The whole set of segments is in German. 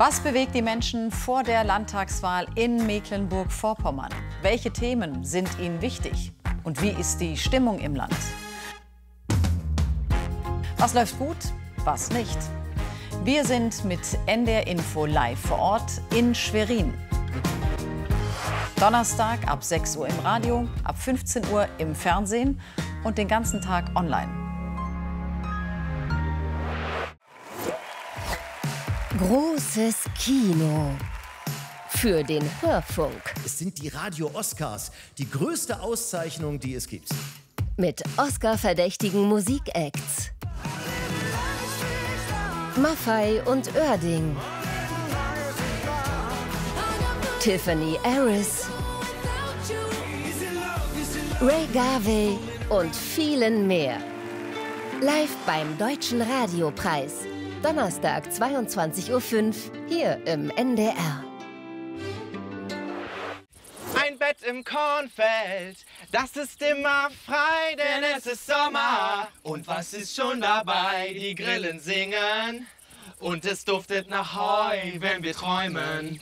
Was bewegt die Menschen vor der Landtagswahl in Mecklenburg-Vorpommern? Welche Themen sind ihnen wichtig? Und wie ist die Stimmung im Land? Was läuft gut, was nicht? Wir sind mit NDR Info live vor Ort in Schwerin. Donnerstag ab 6 Uhr im Radio, ab 15 Uhr im Fernsehen und den ganzen Tag online. Großes Kino für den Hörfunk. Es sind die Radio-Oscars, die größte Auszeichnung, die es gibt. Mit Oscar-verdächtigen Musikacts. Maffay und Oerding. Tiffany Harris. Ray Garvey und vielen mehr. Live beim Deutschen Radiopreis. Donnerstag 22:05 Uhr hier im NDR. Ein Bett im Kornfeld, das ist immer frei, denn es ist Sommer. Und was ist schon dabei? Die Grillen singen und es duftet nach Heu, wenn wir träumen.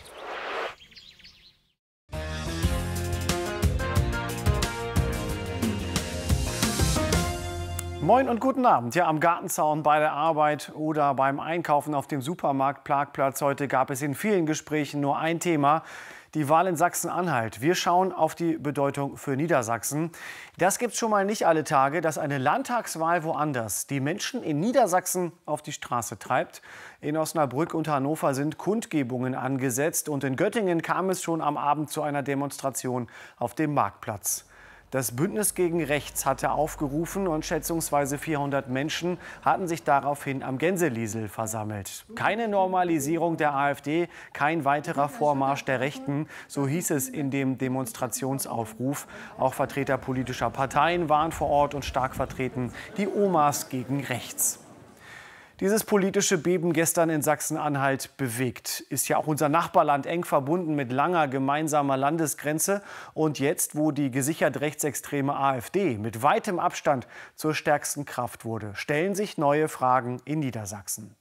Moin und guten Abend. Ja, am Gartenzaun, bei der Arbeit oder beim Einkaufen auf dem Supermarktparkplatz. Heute gab es in vielen Gesprächen nur ein Thema: die Wahl in Sachsen-Anhalt. Wir schauen auf die Bedeutung für Niedersachsen. Das gibt's schon mal nicht alle Tage, dass eine Landtagswahl woanders die Menschen in Niedersachsen auf die Straße treibt. In Osnabrück und Hannover sind Kundgebungen angesetzt und in Göttingen kam es schon am Abend zu einer Demonstration auf dem Marktplatz. Das Bündnis gegen Rechts hatte aufgerufen und schätzungsweise 400 Menschen hatten sich daraufhin am Gänseliesel versammelt. Keine Normalisierung der AfD, kein weiterer Vormarsch der Rechten, so hieß es in dem Demonstrationsaufruf. Auch Vertreter politischer Parteien waren vor Ort und stark vertreten die Omas gegen Rechts. Dieses politische Beben gestern in Sachsen-Anhalt bewegt. Ist ja auch unser Nachbarland eng verbunden mit langer gemeinsamer Landesgrenze. Und jetzt, wo die gesichert rechtsextreme AfD mit weitem Abstand zur stärksten Kraft wurde, stellen sich neue Fragen in Niedersachsen.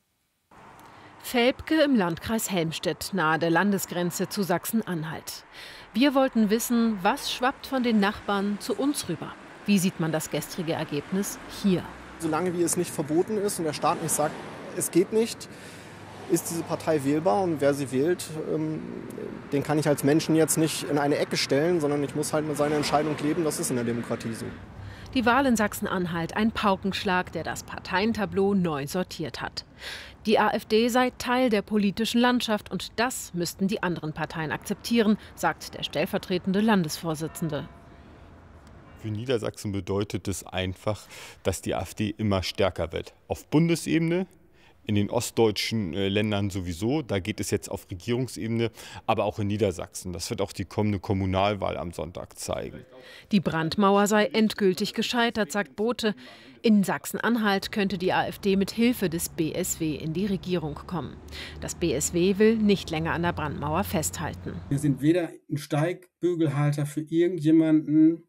Velpke im Landkreis Helmstedt, nahe der Landesgrenze zu Sachsen-Anhalt. Wir wollten wissen, was schwappt von den Nachbarn zu uns rüber? Wie sieht man das gestrige Ergebnis hier? Solange wie es nicht verboten ist und der Staat nicht sagt, es geht nicht, ist diese Partei wählbar. Und wer sie wählt, den kann ich als Menschen jetzt nicht in eine Ecke stellen, sondern ich muss halt mit seiner Entscheidung leben. Das ist in der Demokratie so. Die Wahl in Sachsen-Anhalt, ein Paukenschlag, der das Parteientableau neu sortiert hat. Die AfD sei Teil der politischen Landschaft und das müssten die anderen Parteien akzeptieren, sagt der stellvertretende Landesvorsitzende. Für Niedersachsen bedeutet es einfach, dass die AfD immer stärker wird. Auf Bundesebene, in den ostdeutschen Ländern sowieso, da geht es jetzt auf Regierungsebene, aber auch in Niedersachsen. Das wird auch die kommende Kommunalwahl am Sonntag zeigen. Die Brandmauer sei endgültig gescheitert, sagt Bote. In Sachsen-Anhalt könnte die AfD mit Hilfe des BSW in die Regierung kommen. Das BSW will nicht länger an der Brandmauer festhalten. Wir sind weder ein Steigbügelhalter für irgendjemanden,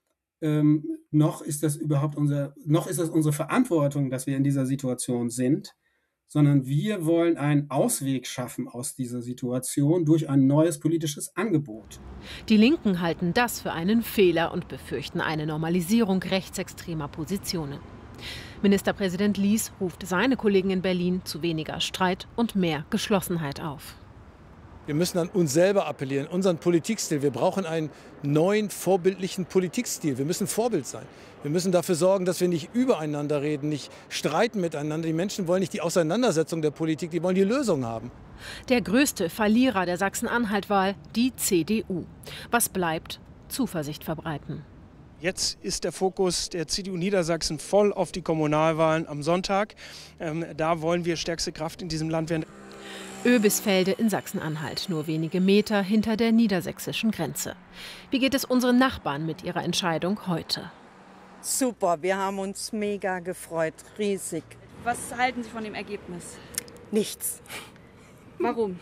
noch ist das unsere Verantwortung, dass wir in dieser Situation sind, sondern wir wollen einen Ausweg schaffen aus dieser Situation durch ein neues politisches Angebot. Die Linken halten das für einen Fehler und befürchten eine Normalisierung rechtsextremer Positionen. Ministerpräsident Lies ruft seine Kollegen in Berlin zu weniger Streit und mehr Geschlossenheit auf. Wir müssen an uns selber appellieren, unseren Politikstil. Wir brauchen einen neuen, vorbildlichen Politikstil. Wir müssen Vorbild sein. Wir müssen dafür sorgen, dass wir nicht übereinander reden, nicht streiten miteinander. Die Menschen wollen nicht die Auseinandersetzung der Politik, die wollen die Lösung haben. Der größte Verlierer der Sachsen-Anhalt-Wahl, die CDU. Was bleibt? Zuversicht verbreiten. Jetzt ist der Fokus der CDU Niedersachsen voll auf die Kommunalwahlen am Sonntag. Da wollen wir stärkste Kraft in diesem Land werden. Oebisfelde in Sachsen-Anhalt, nur wenige Meter hinter der niedersächsischen Grenze. Wie geht es unseren Nachbarn mit ihrer Entscheidung heute? Super, wir haben uns mega gefreut, riesig. Was halten Sie von dem Ergebnis? Nichts. Warum?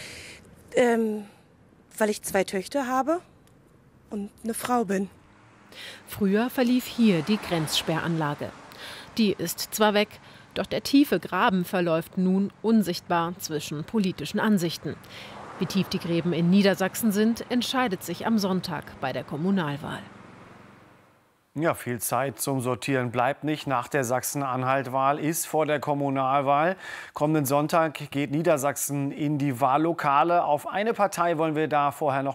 Weil ich 2 Töchter habe und eine Frau bin. Früher verlief hier die Grenzsperranlage. Die ist zwar weg, Doch der tiefe Graben verläuft nun unsichtbar zwischen politischen Ansichten. Wie tief die Gräben in Niedersachsen sind, entscheidet sich am Sonntag bei der Kommunalwahl. Ja, viel Zeit zum Sortieren bleibt nicht. Nach der Sachsen-Anhalt-Wahl ist vor der Kommunalwahl. Kommenden Sonntag geht Niedersachsen in die Wahllokale. Auf eine Partei wollen wir da vorher noch